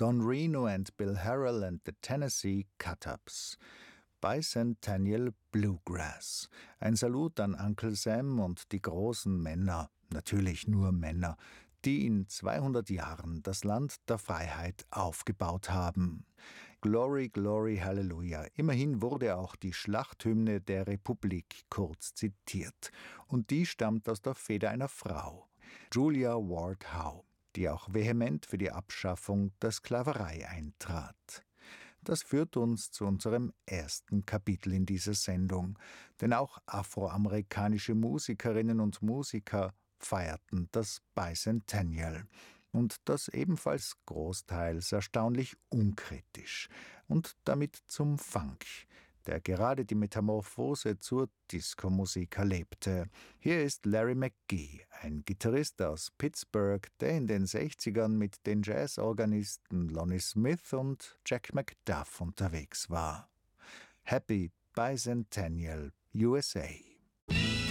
Don Reno and Bill Harrell and the Tennessee Cut-Ups. Bicentennial Bluegrass. Ein Salut an Uncle Sam und die großen Männer, natürlich nur Männer, die in 200 Jahren das Land der Freiheit aufgebaut haben. Glory, Glory, Hallelujah. Immerhin wurde auch die Schlachthymne der Republik kurz zitiert. Und die stammt aus der Feder einer Frau, Julia Ward Howe, die auch vehement für die Abschaffung der Sklaverei eintrat. Das führt uns zu unserem ersten Kapitel in dieser Sendung, denn auch afroamerikanische Musikerinnen und Musiker feierten das Bicentennial und das ebenfalls großteils erstaunlich unkritisch und damit zum Funk, der gerade die Metamorphose zur Disco-Musik erlebte. Hier ist Larry McGee, ein Gitarrist aus Pittsburgh, der in den 60ern mit den Jazzorganisten Lonnie Smith und Jack McDuff unterwegs war. Happy Bicentennial USA.